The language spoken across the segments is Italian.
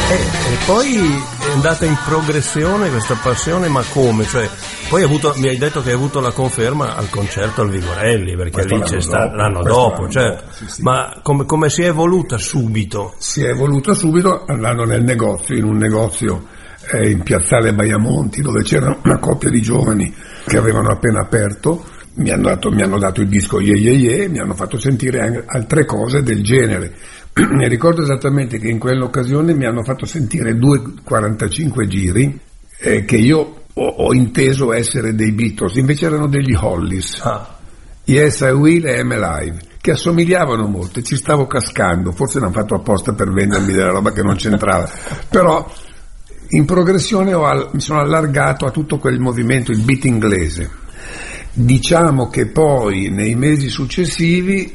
E poi è andata in progressione questa passione, ma come? Cioè, poi mi hai detto che hai avuto la conferma al concerto al Vigorelli, perché lì c'è stato l'anno dopo, certo. Sì. Ma come si è evoluta subito? Si è evoluta subito andando nel negozio, in un negozio in piazzale Baiamonti, dove c'era una coppia di giovani che avevano appena aperto. Mi hanno dato il disco Ye Ye Ye, mi hanno fatto sentire anche altre cose del genere. Mi ricordo esattamente che in quell'occasione mi hanno fatto sentire 2:45 giri che io ho inteso essere dei Beatles, invece erano degli Hollies. Yes I Will e I'm Alive, che assomigliavano molto, e ci stavo cascando, forse l'hanno fatto apposta per vendermi della roba che non c'entrava, però in progressione mi sono allargato a tutto quel movimento, il beat inglese. Diciamo che poi nei mesi successivi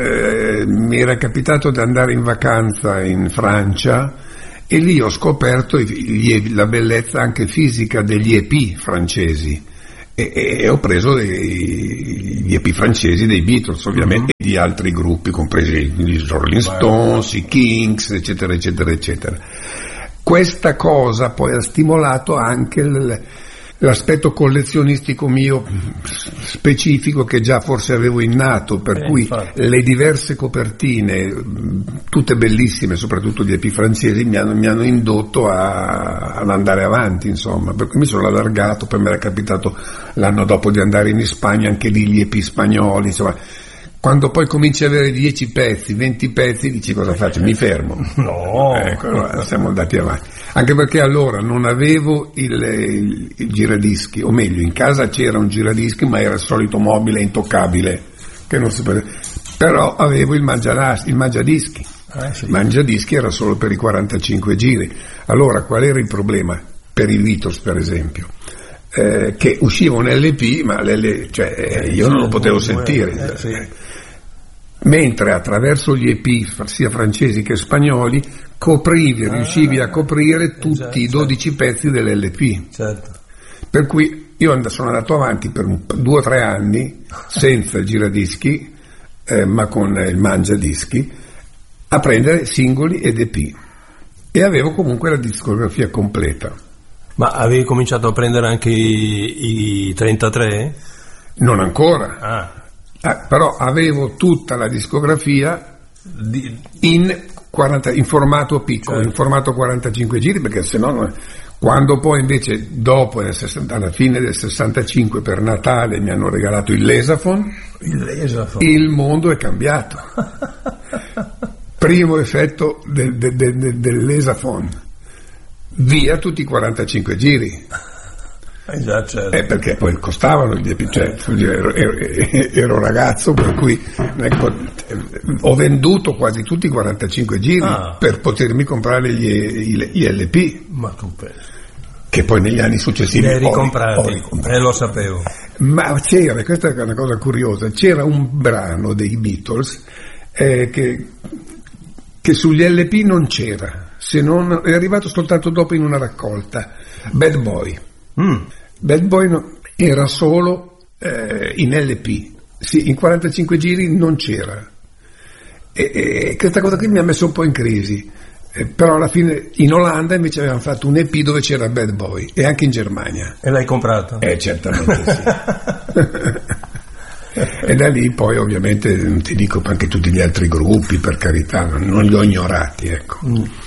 mi era capitato di andare in vacanza in Francia e lì ho scoperto la bellezza anche fisica degli EP francesi e ho preso gli EP francesi dei Beatles, ovviamente, e di altri gruppi, compresi gli Rolling Stones, i Kings, eccetera, eccetera, eccetera. Questa cosa poi ha stimolato anche l'aspetto collezionistico mio specifico, che già forse avevo innato, per cui infatti le diverse copertine, tutte bellissime, soprattutto di EP francesi, mi hanno indotto ad andare avanti, insomma, per cui mi sono allargato. Poi mi era capitato l'anno dopo di andare in Spagna, anche lì gli EP spagnoli, insomma. Quando poi cominci ad avere 10 pezzi, 20 pezzi, dici cosa faccio? Mi fermo. No. Ecco, allora siamo andati avanti. Anche perché allora non avevo il giradischi, o meglio, in casa c'era un giradischi, ma era il solito mobile intoccabile, che non si poteva. Però avevo il mangiadischi. Sì. Il mangiadischi era solo per i 45 giri. Allora qual era il problema? Per i Beatles, per esempio. Che usciva un LP, ma io non lo potevo sentire. Sì. Mentre attraverso gli EP, sia francesi che spagnoli, riuscivi a coprire tutti i 12 pezzi dell'LP. Certo. Per cui io sono andato avanti per 2 o 3 anni senza il giradischi, ma con il mangiadischi, a prendere singoli ed EP. E avevo comunque la discografia completa. Ma avevi cominciato a prendere anche i 33? Non ancora. Però avevo tutta la discografia in formato piccolo, certo, in formato 45 giri, perché sennò quando poi invece dopo alla fine del 65 per Natale mi hanno regalato il Lesafon, il mondo è cambiato. Primo effetto del Lesafon, via tutti i 45 giri. Già, certo. Perché poi costavano gli EP, ero ragazzo, per cui ho venduto quasi tutti i 45 giri per potermi comprare gli LP. Ma tu pensi? Che poi negli anni successivi li hai ricomprati. Lo sapevo. Ma c'era, questa è una cosa curiosa, c'era un brano dei Beatles che sugli LP non c'era, se non è arrivato soltanto dopo in una raccolta, Bad Boy. Bad Boy era solo in LP, sì, in 45 giri non c'era, e questa cosa qui mi ha messo un po' in crisi, però alla fine in Olanda invece avevano fatto un EP dove c'era Bad Boy, e anche in Germania. E l'hai comprato? Certamente sì. E da lì poi ovviamente ti dico anche tutti gli altri gruppi, per carità, non li ho ignorati, ecco.